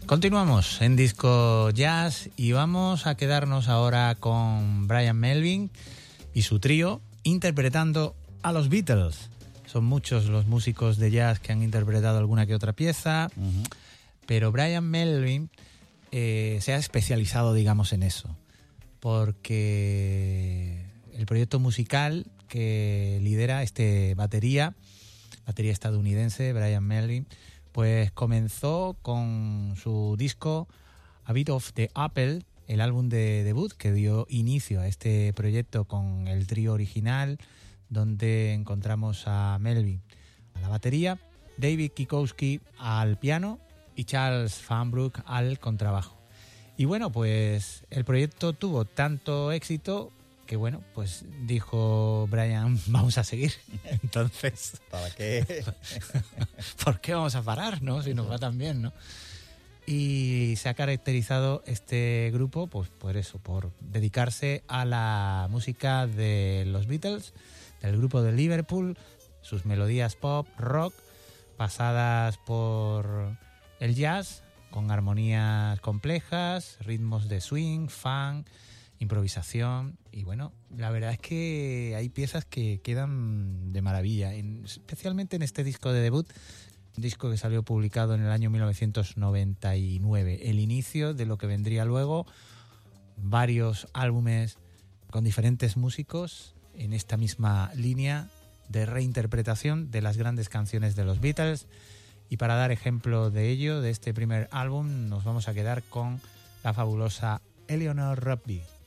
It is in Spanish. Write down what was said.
Continuamos en Disco Jazz y vamos a quedarnos ahora con Brian Melvin y su trío interpretando a los Beatles. Son muchos los músicos de jazz que han interpretado alguna que otra pieza, pero Brian Melvin se ha especializado, digamos, en eso, porque el proyecto musical que lidera este batería estadounidense, Brian Melvin, pues comenzó con su disco A Bit of the Apple, el álbum de debut que dio inicio a este proyecto con el trío original, donde encontramos a Melvin a la batería, David Kikowski al piano y Charles Van Broek al contrabajo. Y bueno, pues el proyecto tuvo tanto éxito que bueno, pues dijo Brian, vamos a seguir. Entonces, ¿para qué? ¿Por qué vamos a parar, no? Si nos va tan bien, ¿no? Y se ha caracterizado este grupo, pues por eso, por dedicarse a la música de los Beatles, del grupo de Liverpool, sus melodías pop, rock, pasadas por el jazz, con armonías complejas, ritmos de swing, funk, improvisación. Y bueno, la verdad es que hay piezas que quedan de maravilla, especialmente en este disco de debut, un disco que salió publicado en el año 1999, el inicio de lo que vendría luego, varios álbumes con diferentes músicos en esta misma línea de reinterpretación de las grandes canciones de los Beatles. Y para dar ejemplo de ello, de este primer álbum, nos vamos a quedar con la fabulosa Eleanor Rigby.